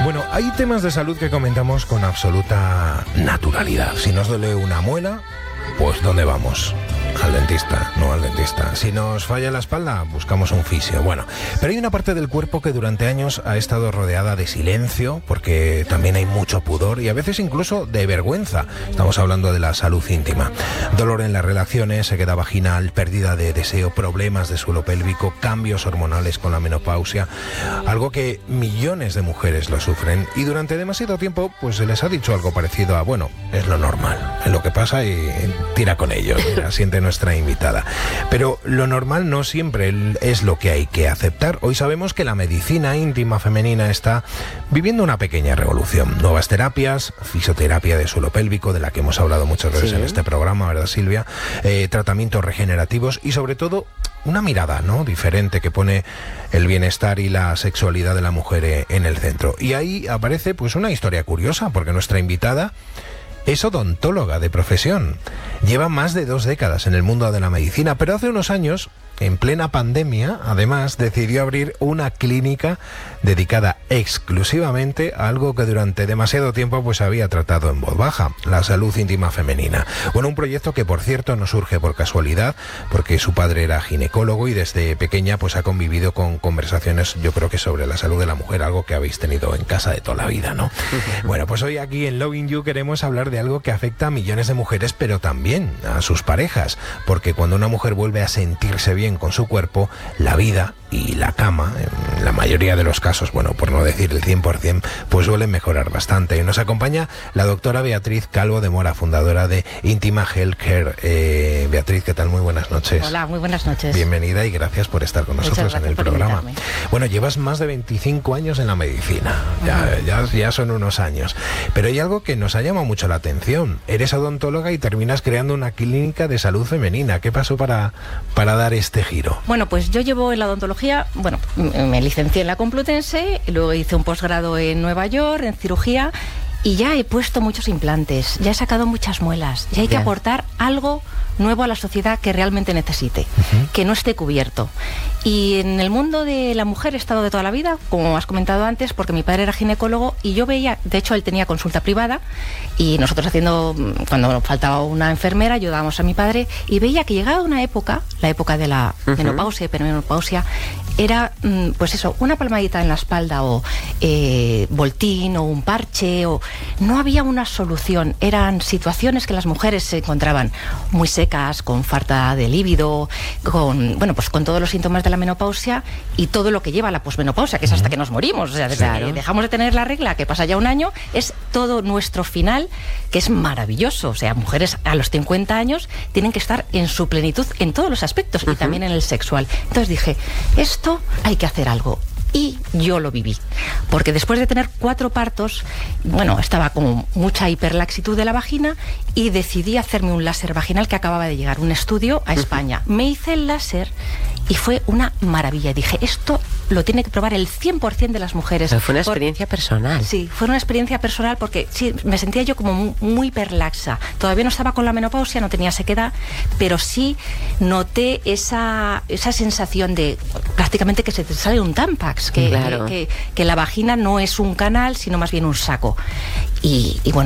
Bueno, hay temas de salud que comentamos con absoluta naturalidad. Si nos duele una muela, pues ¿dónde vamos? Al dentista, no al dentista. Si nos falla la espalda, buscamos un fisio. Bueno, pero hay una parte del cuerpo que durante años ha estado rodeada de silencio, porque también hay mucho pudor y a veces incluso de vergüenza. Estamos hablando de la salud íntima. Dolor en las relaciones, sequedad vaginal, pérdida de deseo, problemas de suelo pélvico, cambios hormonales con la menopausia, algo que millones de mujeres lo sufren y durante demasiado tiempo pues se les ha dicho algo parecido a, bueno, es lo normal, es lo que pasa y tira con ello. Mira, siente nuestra invitada. Pero lo normal no siempre es lo que hay que aceptar. Hoy sabemos que la medicina íntima femenina está viviendo una pequeña revolución. Nuevas terapias, fisioterapia de suelo pélvico, de la que hemos hablado muchas veces en este programa, ¿verdad, Silvia? Tratamientos regenerativos y sobre todo una mirada, ¿no?, diferente que pone el bienestar y la sexualidad de la mujer en el centro. Y ahí aparece pues una historia curiosa, porque nuestra invitada es odontóloga de profesión. Lleva más de 2 décadas en el mundo de la medicina, pero hace unos años, en plena pandemia, además, decidió abrir una clínica dedicada exclusivamente a algo que durante demasiado tiempo pues había tratado en voz baja, la salud íntima femenina. Bueno, un proyecto que, por cierto, no surge por casualidad, porque su padre era ginecólogo y desde pequeña pues ha convivido con conversaciones, yo creo que sobre la salud de la mujer, algo que habéis tenido en casa de toda la vida, ¿no? Bueno, pues hoy aquí en Loving You queremos hablar de algo que afecta a millones de mujeres, pero también a sus parejas, porque cuando una mujer vuelve a sentirse bien con su cuerpo, la vida y la cama, en la mayoría de los casos, bueno, por no decir el 100%, pues suelen mejorar bastante. Y nos acompaña la doctora Beatriz Calvo de Mora, fundadora de Intima Healthcare. Beatriz, ¿qué tal? Muy buenas noches. Hola, muy buenas noches. Bienvenida y gracias por estar con nosotros en el programa. Invitarme. Bueno, llevas más de 25 años en la medicina, ya son unos años, pero hay algo que nos ha llamado mucho la atención. Eres odontóloga y terminas creando una clínica de salud femenina. ¿Qué pasó para dar este giro? Bueno, pues yo llevo en la odontología, bueno, me licencié en la Complutense, luego hice un posgrado en Nueva York, en cirugía, y ya he puesto muchos implantes, ya he sacado muchas muelas, ya hay que aportar algo nuevo a la sociedad que realmente necesite, que no esté cubierto. Y en el mundo de la mujer he estado de toda la vida, como has comentado antes, porque mi padre era ginecólogo y yo veía, de hecho él tenía consulta privada y nosotros cuando faltaba una enfermera, ayudábamos a mi padre y veía que llegaba una época, la época de la menopausia y perimenopausia, era pues eso, una palmadita en la espalda o Voltín o un parche, o no había una solución. Eran situaciones que las mujeres se encontraban muy secas, con falta de líbido, con todos los síntomas de la menopausia y todo lo que lleva a la posmenopausia, que es hasta que nos morimos. O sea, desde que dejamos de tener la regla, que pasa ya un año, es todo nuestro final, que es maravilloso. O sea, mujeres a los 50 años tienen que estar en su plenitud en todos los aspectos y también en el sexual. Entonces dije, esto hay que hacer algo. Y yo lo viví, porque después de tener 4 partos, bueno, estaba como mucha hiperlaxitud de la vagina y decidí hacerme un láser vaginal que acababa de llegar, un estudio a España. Me hice el láser y fue una maravilla. Dije, esto lo tiene que probar el 100% de las mujeres. Pero fue una experiencia personal. Sí, fue una experiencia personal porque sí, me sentía yo como muy hiperlaxa. Todavía no estaba con la menopausia, no tenía sequedad, pero sí noté esa sensación de prácticamente que se te sale un Tampax, que la vagina no es un canal, sino más bien un saco. Y bueno,